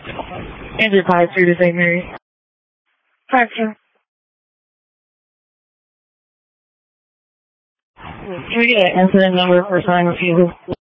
Andrew 53 to St. Mary. 5, sir. Can we get an incident number for sign refusal?